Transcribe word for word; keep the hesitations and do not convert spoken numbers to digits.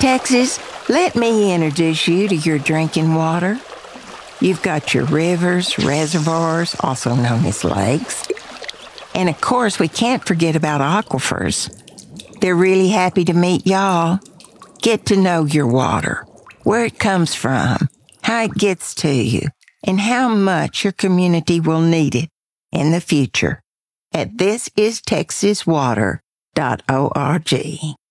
Texas, let me introduce you to your drinking water. You've got your rivers, reservoirs, also known as lakes. And of course, we can't forget about aquifers. They're really happy to meet y'all. Get to know your water, where it comes from, how it gets to you, and how much your community will need it in the future at this is texas water dot org.